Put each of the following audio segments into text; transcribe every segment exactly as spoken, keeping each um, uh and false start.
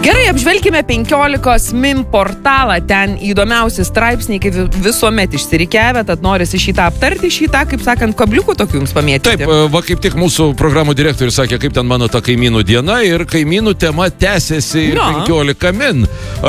Gerai, apžvelkime penkiolikos min portalą. Ten įdomiausi straipsniai, kaip visuomet išsirikiavę, tad norisi šitą aptarti, šitą, kaip sakant, kabliukų tokių jums pamėtyti. Taip, va kaip tik mūsų programų direktorius sakė, kaip ten mano ta kaimynų diena, ir kaimynų tema tęsiasi ir penkiolika min.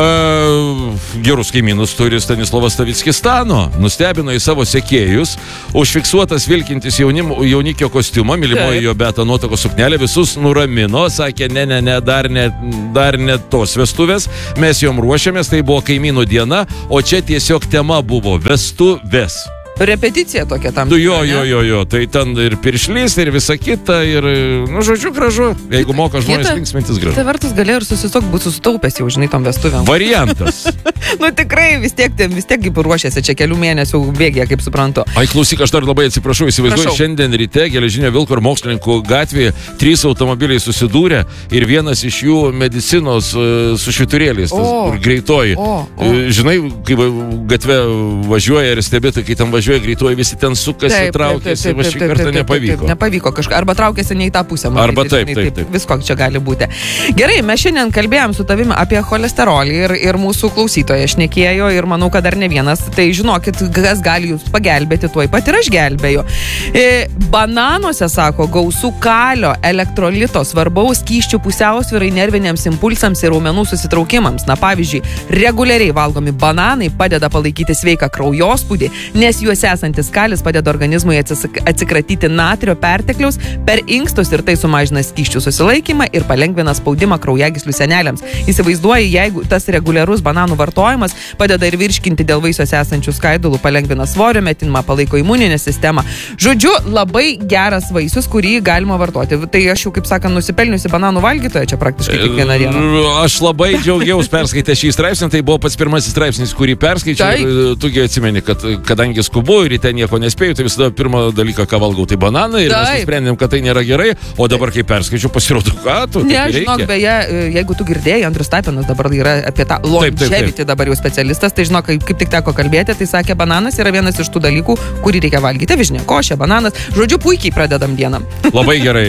Uh, gerus kaimynus turi Stanislovas Stavickis Stano. Nustebino į savo sekėjus, užfiksuotas vilkintis jaunim, jaunikio kostiumą, mylimoji jo Beta nuotako suknelė, visus nuramino, sakė, ne, ne, ne, dar ne, dar ne tos vestuvės, mes jom ruošiamės, tai buvo kaimynų diena, o čia tiesiog tema buvo vestuvės. Repeticija tokia tam. Tu jo, jo, jo, jo, tai ten ir piršlys, ir visa kita, ir, nu, žodžiu, gražu. Jeigu kita, moka žmonės kita, linksmintis, gražu. Tai vertus galėjo ir susistok būti susitaupęs jau, žinai, tom vestuvėm. Variantas. Nu, tikrai, vis tiek, vis tiek kaip ruošiasi čia kelių mėnesių bėgė, kaip suprantu. Ai, klausyk, aš dar labai atsiprašau, įsivaizduoju, šiandien ryte Geležinio Vilko ir Mokslininkų gatvėje trys automobiliai susidūrė ir vienas iš jų medicinos uh, su švyturėliais, tas, kur greitoji. O, o. Žinai, kai gatve važiuoja ir stebėtai, kai tam važiuoja greituoji, visi ten sukasi, taip, traukėsi, va šį kartą nepavyko. Taip, nepavyko kažką, arba traukėsi ne į tą pusę. Matyti, arba taip, žinai, taip, taip, taip. Visko čia gali būti. Gerai, mes šiandien kalbėjom su tavimi apie cholesterolį ir, ir mūsų klausytoje šnekėjo ir manau, kad dar ne vienas. Tai žinokit, kas gali jūs pagelbėti, tuoj pat ir aš gelbėju. E, bananuose, sako, gausų kalio, elektrolito, svarbaus skysčių pusiausvyrai nerviniams impulsams ir raumenų susitraukimams. Na, pavyzdžiui, reguliariai valgomi bananai padeda palaikyti sveiką kraujospūdį, nes juose esantis kalis padeda organizmui atsikratyti natrio pertekliaus per inkstus ir tai sumažina skysčių susilaikymą ir palengvina spaudimą kraujagyslių sienelėms. Įsivaizduoji, jeigu tas reguliarus bananų vartojimas padeda ir virškinti dėl vaisiuose esančių skaidulų, palengvina svorio metinimą, palaiko imuninę sistemą. Žodžiu, labai geras vaisius, kurį galima vartoti. Tai aš jau, kaip sakant, nusipelniusi bananų valgytoja čia praktiškai kiekvieną dieną. Aš labai džiaugiausi perskaitę šį straipsnį, tai buvo pats pirmasis straipsnis, kurį perskaičiau. Tugi atsimeni, kad kadangi skubu ir ryte nieko nespėjau, tai visada pirmą dalyką, ką valgau, tai bananai ir Taip. mes nusprendėm, kad tai nėra gerai, o dabar, kai perskaičiu, pasirodo, ką tu, ne, žinok, beje, jeigu tu girdėjai, Andrius Tapinas dabar yra apie tą longevity dabar jau specialistas, tai žinok, kaip, kaip tik teko kalbėti, tai sakė, bananas yra vienas iš tų dalykų, kurį reikia valgyti, vižinė, košė, bananas, žodžiu, puikiai pradedam dieną. Labai gerai.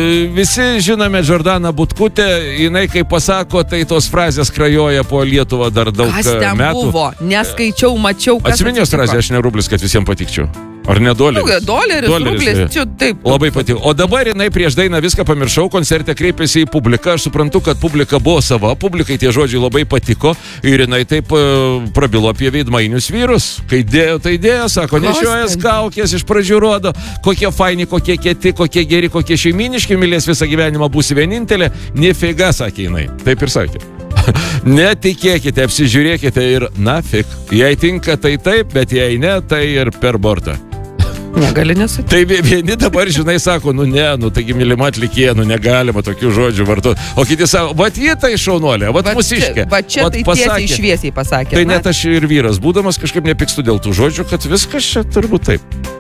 Visi žinome Džordaną Butkutę, jinai, kaip pasako, tai tos frazės krajoja po Lietuvą dar daug metų. Kas ten metų. buvo? Neskaičiau, mačiau, kas Atsiminės frazę, aš ne rublis, kad visiems patikčiau. Ar ne doleris? Nu, doleris, doleris rublis, čia taip. Labai patiko. O dabar jinai prieš dainą viską pamiršau, koncerte kreipėsi į publiką. Aš suprantu, kad publika buvo sava, publikai tie žodžiai labai patiko ir jinai taip uh, prabilo apie veidmainius vyrus. Kai dėjo, tai dėjo, sako, nešiojas kaukės, iš pradžių rodo, kokie faini, kokie kieti, kokie geri, kokie šeiminiški, mylės visą gyvenimą, būsi vienintelė. Nefeiga, sakė jinai. Taip ir sakė. Netikėkite, apsižiūrėkite ir nafik. Jei tinka, tai taip, bet jei ne, tai ir per bortą. Negali nesutikti. Tai vieni dabar, žinai, sako, nu ne, nu taigi mylima atlikėja, nu negalima tokių žodžių vartoti. O kiti sako, vat jie tai šaunuolė, vat mūsiškė. Va čia tai tiesiai šviesiai pasakė. Tai net aš ir vyras, būdamas, kažkaip nepykstu dėl tų žodžių, kad viskas čia turbūt taip.